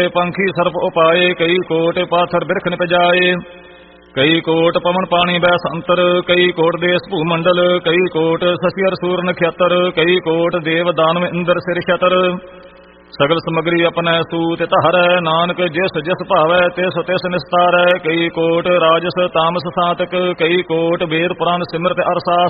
ਪੰਖੀ ਸਰਪ ਉਪਾਏ, ਕਈ ਕੋਟ ਪਾਥਰ ਬਿਰਖ ਨਿਪਜਾਏ। ਕਈ ਕੋਟ ਪਵਨ ਪਾਣੀ ਬੈ ਸੰਤਰ, ਕਈ ਕੋਟ ਦੇਸ ਭੂ ਮੰਡਲ, ਕਈ ਕੋਟ ਸਸੀ ਅਰ ਸੂਰ ਨਖਿਅਤਰ, ਕਈ ਕੋਟ ਦੇਵ ਦਾਨਵ ਇੰਦਰ ਸਿਰ ਛਤਰ। ਸਗਲ ਸਮਗਰੀ ਆਪਣੈ ਸੂਤ ਧਾਰੈ, ਨਾਨਕ ਜਿਸ ਜਿਸ ਭਾਵੈ ਤਿਸ ਤਿਸ ਨਿਸਤਾਰੈ। ਕਈ ਕੋਟ ਰਾਜਸ ਤਾਮਸ ਸਾਤਕ, ਕਈ ਕੋਟ ਵੇਦ ਪੁਰਾਨ ਸਿਮਰਤ ਅਰ ਸਾਸਤ।